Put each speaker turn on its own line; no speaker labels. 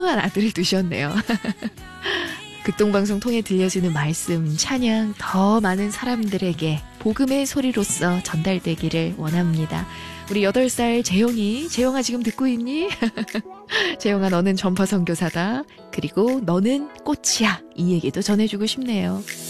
아들을 두셨네요. 극동방송 통해 들려주는 말씀, 찬양 더 많은 사람들에게 복음의 소리로서 전달되기를 원합니다. 우리 8살 재영아 지금 듣고 있니? 재영아 너는 전파 선교사다. 그리고 너는 꽃이야. 이 얘기도 전해주고 싶네요.